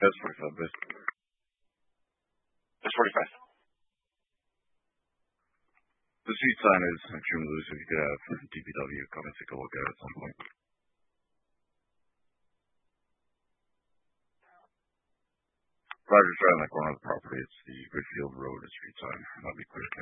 That's 45, but That's 45. the street sign is extremely loose. If you could have DPW come and take a look at it at some point. Rogers right on the corner of the property. It's the Ridgefield Road street sign. That'll be clear.